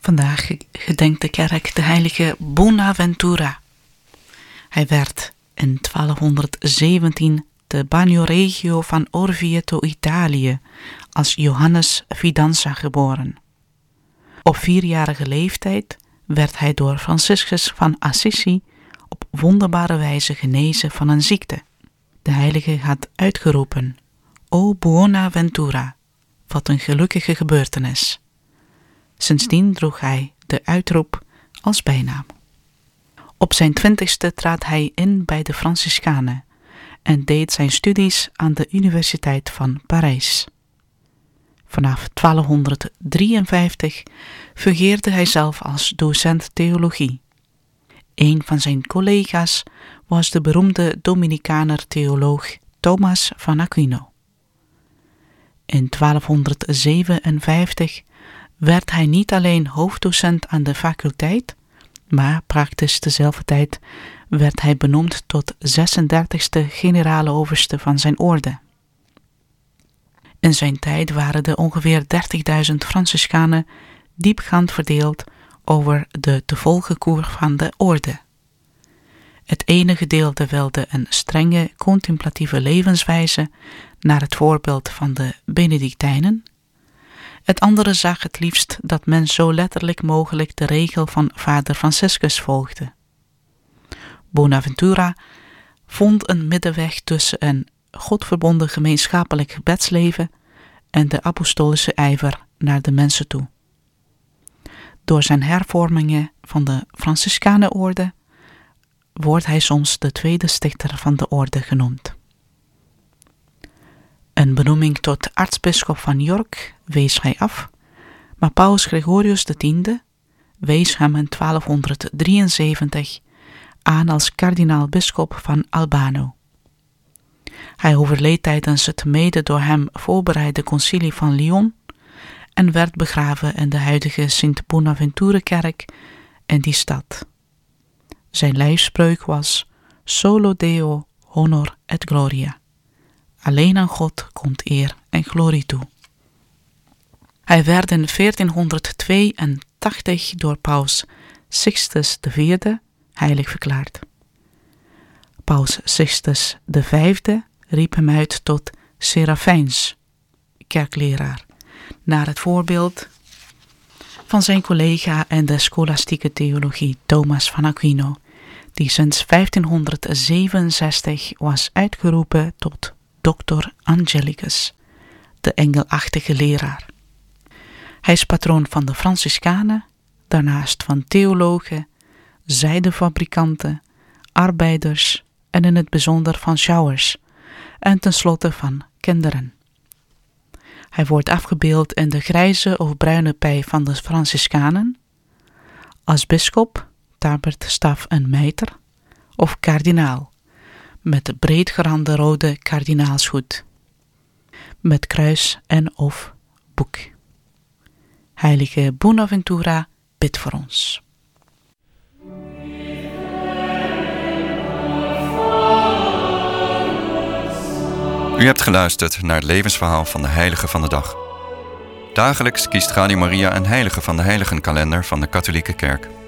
Vandaag gedenkt de kerk de heilige Bonaventura. Hij werd in 1217 te Bagnoregio van Orvieto, Italië, als Johannes Fidanza geboren. Op 4-jarige leeftijd werd hij door Franciscus van Assisi op wonderbare wijze genezen van een ziekte. De heilige had uitgeroepen: O Buonaventura, wat een gelukkige gebeurtenis. Sindsdien droeg hij de uitroep als bijnaam. Op zijn 20ste trad hij in bij de Franciscanen en deed zijn studies aan de Universiteit van Parijs. Vanaf 1253 fungeerde hij zelf als docent theologie. Een van zijn collega's was de beroemde Dominicaner theoloog Thomas van Aquino. In 1257 werd hij niet alleen hoofddocent aan de faculteit, maar praktisch dezelfde tijd werd hij benoemd tot 36e generale overste van zijn orde. In zijn tijd waren er ongeveer 30.000 Franciscanen diepgaand verdeeld over de te volgen koers van de orde. Het ene gedeelte wilde een strenge contemplatieve levenswijze naar het voorbeeld van de Benedictijnen. Het andere zag het liefst dat men zo letterlijk mogelijk de regel van vader Franciscus volgde. Bonaventura vond een middenweg tussen een godverbonden gemeenschappelijk gebedsleven en de apostolische ijver naar de mensen toe. Door zijn hervormingen van de Franciscanenorde wordt hij soms de tweede stichter van de orde genoemd. Een benoeming tot aartsbisschop van York wees hij af, maar Paus Gregorius X wees hem in 1273 aan als kardinaal-bisschop van Albano. Hij overleed tijdens het mede door hem voorbereide concilie van Lyon en werd begraven in de huidige Sint Bonaventure-kerk in die stad. Zijn lijfspreuk was: Solo Deo honor et gloria. Alleen aan God komt eer en glorie toe. Hij werd in 1482 door Paus Sixtus IV heilig verklaard. Paus Sixtus V riep hem uit tot Serafijns, kerkleraar, naar het voorbeeld van zijn collega in de scholastieke theologie Thomas van Aquino, die sinds 1567 was uitgeroepen tot Doctor Angelicus, de engelachtige leraar. Hij is patroon van de Franciscanen, daarnaast van theologen, zijdefabrikanten, arbeiders en in het bijzonder van sjouwers en tenslotte van kinderen. Hij wordt afgebeeld in de grijze of bruine pij van de Franciscanen, als bisschop, tabert, staf en mijter, of kardinaal, met breedgerande rode kardinaalshoed, met kruis en of boek. Heilige Bonaventura, bid voor ons. U hebt geluisterd naar het levensverhaal van de heilige van de dag. Dagelijks kiest Radio Maria een heilige van de heiligenkalender van de katholieke kerk.